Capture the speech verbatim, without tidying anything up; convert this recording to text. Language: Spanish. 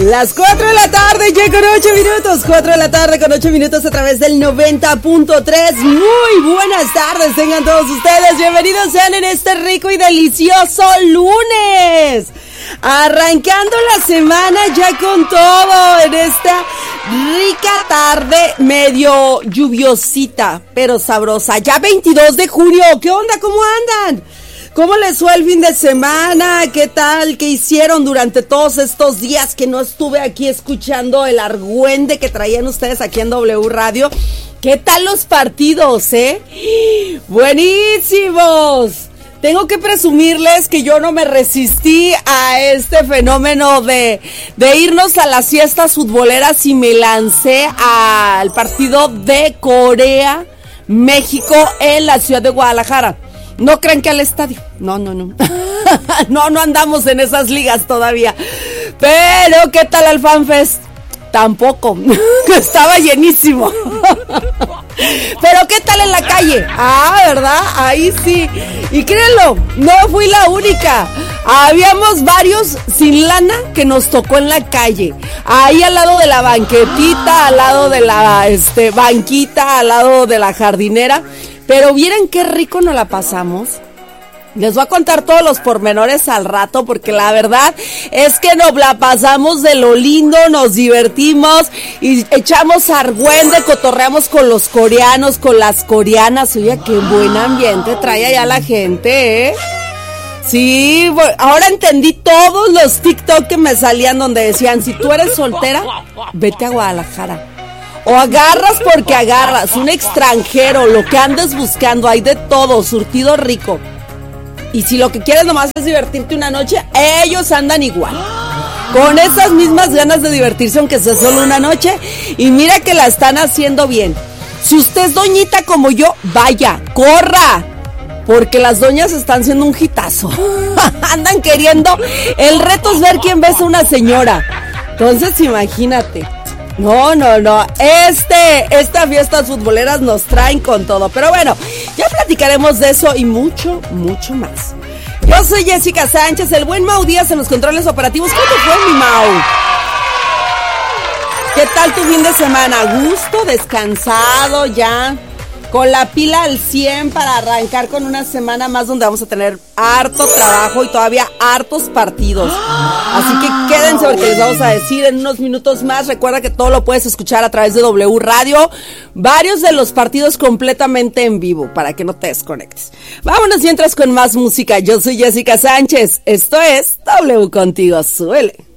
Las cuatro de la tarde, ya con ocho minutos, cuatro de la tarde con ocho minutos a través del noventa punto tres. Muy buenas tardes, tengan todos ustedes, bienvenidos sean en este rico y delicioso lunes. Arrancando la semana ya con todo en esta rica tarde medio lluviosita, pero sabrosa. Ya veintidós de junio, ¿qué onda? ¿Cómo andan? ¿Cómo les fue el fin de semana? ¿Qué tal? ¿Qué hicieron durante todos estos días que no estuve aquí escuchando el argüende que traían ustedes aquí en W Radio? ¿Qué tal los partidos, eh? ¡Buenísimos! Tengo que presumirles que yo no me resistí a este fenómeno de, de irnos a las fiestas futboleras y me lancé al partido de Corea, México en la ciudad de Guadalajara. No crean que al estadio, no, no, no, no, no andamos en esas ligas todavía, pero ¿qué tal al FanFest? Tampoco, estaba llenísimo, pero ¿qué tal en la calle? Ah, ¿verdad? Ahí sí, y créanlo, no fui la única, habíamos varios sin lana que nos tocó en la calle, ahí al lado de la banquetita, al lado de la este, banquita, al lado de la jardinera. Pero vieran qué rico nos la pasamos. Les voy a contar todos los pormenores al rato porque la verdad es que nos la pasamos de lo lindo, nos divertimos y echamos argüende, cotorreamos con los coreanos, con las coreanas. Oye, qué buen ambiente trae allá la gente, ¿eh? Sí, ahora entendí todos los TikTok que me salían donde decían, si tú eres soltera, vete a Guadalajara. O agarras porque agarras, un extranjero, lo que andes buscando, hay de todo, surtido rico. Y si lo que quieres nomás es divertirte una noche, ellos andan igual. Con esas mismas ganas de divertirse, aunque sea solo una noche. Y mira que la están haciendo bien. Si usted es doñita como yo, vaya, corra. Porque las doñas están haciendo un hitazo. Andan queriendo. El reto es ver quién besa a una señora. Entonces imagínate. No, no, no, este, estas fiestas futboleras nos traen con todo, pero bueno, ya platicaremos de eso y mucho, mucho más. Yo soy Jessica Sánchez, el buen Mau Díaz en los controles operativos. ¿Cómo te fue, mi Mau? ¿Qué tal tu fin de semana? ¿A gusto? ¿Descansado ya? Con la pila al cien para arrancar con una semana más donde vamos a tener harto trabajo y todavía hartos partidos. Así que quédense porque les vamos a decir en unos minutos más. Recuerda que todo lo puedes escuchar a través de W Radio. Varios de los partidos completamente en vivo para que no te desconectes. Vámonos mientras con más música. Yo soy Jessica Sánchez. Esto es W Contigo. Súbele.